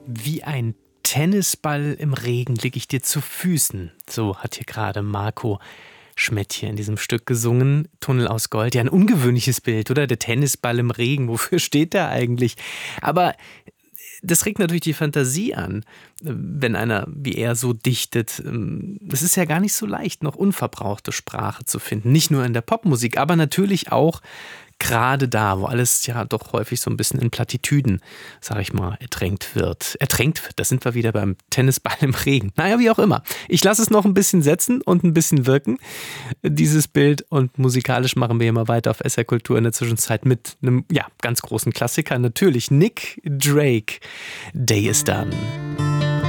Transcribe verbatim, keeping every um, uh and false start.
Wie ein Tennisball im Regen lieg ich dir zu Füßen. So hat hier gerade Marco Schmedt hier in diesem Stück gesungen. Tunnel aus Gold. Ja, ein ungewöhnliches Bild, oder? Der Tennisball im Regen. Wofür steht der eigentlich? Aber das regt natürlich die Fantasie an, wenn einer wie er so dichtet. Es ist ja gar nicht so leicht, noch unverbrauchte Sprache zu finden. Nicht nur in der Popmusik, aber natürlich auch gerade da, wo alles ja doch häufig so ein bisschen in Plattitüden, sag ich mal, ertränkt wird. Ertränkt wird, da sind wir wieder beim Tennisball im Regen. Naja, wie auch immer. Ich lasse es noch ein bisschen setzen und ein bisschen wirken, dieses Bild. Und musikalisch machen wir immer weiter auf S R Kultur in der Zwischenzeit mit einem, ja, ganz großen Klassiker. Natürlich Nick Drake. Day is Done.